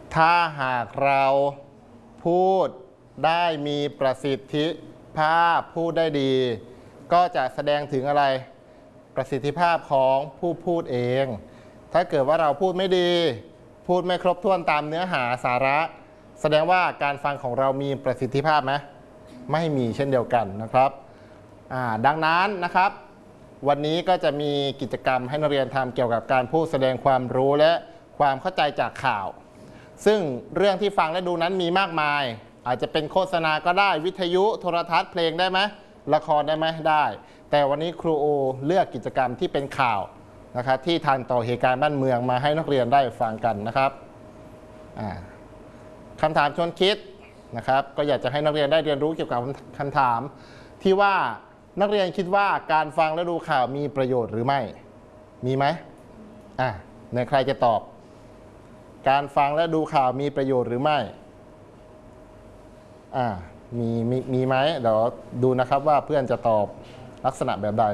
ถ้าหากเราพูดได้มีประสิทธิภาพพูดได้ดี ก็จะแสดงถึงอะไรประสิทธิภาพของผู้พูดเองถ้าเกิดว่าเราพูดไม่ดีพูดไม่ครบถ้วนตามเนื้อหาสาระแสดงว่าการฟังของเรามีประสิทธิภาพไหมไม่มีเช่นเดียวกันนะครับดังนั้นนะครับวันนี้ก็จะมีกิจกรรมให้นักเรียนทำเกี่ยวกับการพูดแสดงความรู้และความเข้าใจจากข่าวซึ่งเรื่องที่ฟังและดูนั้นมีมากมายอาจจะเป็นโฆษณาก็ได้วิทยุโทรทัศน์เพลงได้ไหมละครได้ไหมได้แต่วันนี้ครูโอเลือกกิจกรรมที่เป็นข่าวนะครับที่ทันต่อเหตุการณ์บ้านเมืองมาให้นักเรียนได้ฟังกันนะครับคำถามชวนคิดนะครับก็อยากจะให้นักเรียนได้เรียนรู้เกี่ยวกับคำถามที่ว่านักเรียนคิดว่าการฟังและดูข่าวมีประโยชน์หรือไม่มีไหมในใครจะตอบการฟังและดูข่าวมีประโยชน์หรือไม่มีไหมเดี๋ยวดูนะครับว่าเพื่อนจะตอบลักษณะแบบใด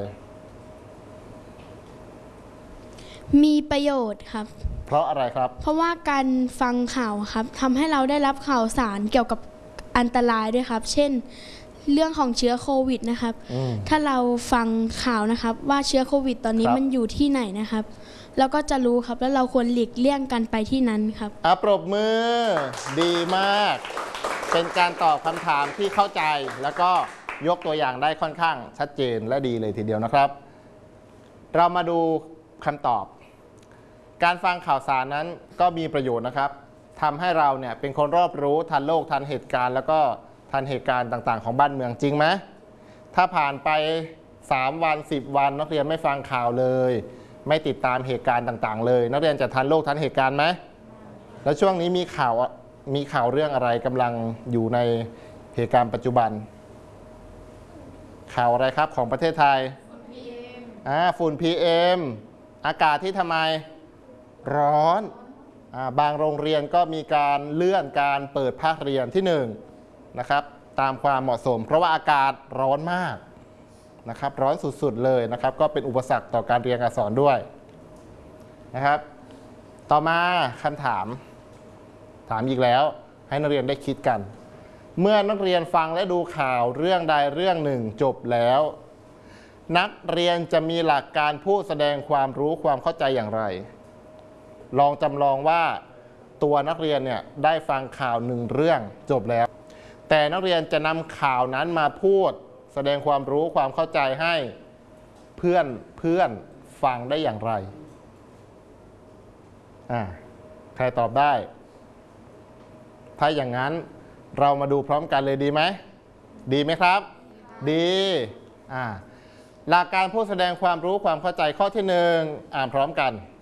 มีประโยชน์ครับเพราะอะไรครับเพราะว่าการฟังข่าวครับทำให้เราได้รับข่าวสารเกี่ยวกับอันตรายด้วยครับเช่นเรื่องของเชื้อโควิดนะครับถ้าเราฟังข่าวนะครับว่าเชื้อโควิดตอนนี้มันอยู่ที่ไหนนะครับเราก็จะรู้ครับแล้วเราควรหลีกเลี่ยงกันไปที่นั้นครับปรบมือดีมากเป็นการตอบคำถามที่เข้าใจแล้วก็ยกตัวอย่างได้ค่อนข้างชัดเจนและดีเลยทีเดียวนะครับเรามาดูคำตอบการฟังข่าวสารนั้นก็มีประโยชน์นะครับทำให้เราเนี่ยเป็นคนรอบรู้ทันโลกทันเหตุการณ์แล้วก็ทันเหตุการณ์ต่างๆของบ้านเมืองจริงไหมถ้าผ่านไป3 วัน10 วันนักเรียนไม่ฟังข่าวเลยไม่ติดตามเหตุการณ์ต่างๆเลยนักเรียนจะทันโลกทันเหตุการณ์ไหมแล้วช่วงนี้มีข่าวเรื่องอะไรกำลังอยู่ในเหตุการณ์ปัจจุบันข่าวอะไรครับของประเทศไทยฝุ่น PM อากาศที่ทำไมร้อนบางโรงเรียนก็มีการเลื่อนการเปิดภาคเรียนที่1นะครับตามความเหมาะสมเพราะว่าอากาศร้อนมากนะครับร้อนสุดๆเลยนะครับก็เป็นอุปสรรคต่อการเรียนการสอนด้วยนะครับต่อมาคำถามอีกแล้วให้นักเรียนได้คิดกันเมื่อนักเรียนฟังและดูข่าวเรื่องใดเรื่องหนึ่งจบแล้วนักเรียนจะมีหลักการพูดแสดงความรู้ความเข้าใจอย่างไรลองจำลองว่าตัวนักเรียนเนี่ยได้ฟังข่าว1เรื่องจบแล้วแต่นักเรียนจะนำข่าวนั้นมาพูดแสดงความรู้ความเข้าใจให้เพื่อนฟังได้อย่างไรใครตอบได้ถ้าอย่างนั้นเรามาดูพร้อมกันเลยดีไหมดีไหมครับดีหลักการพูดแสดงความรู้ความเข้าใจข้อที่1อ่านพร้อมกัน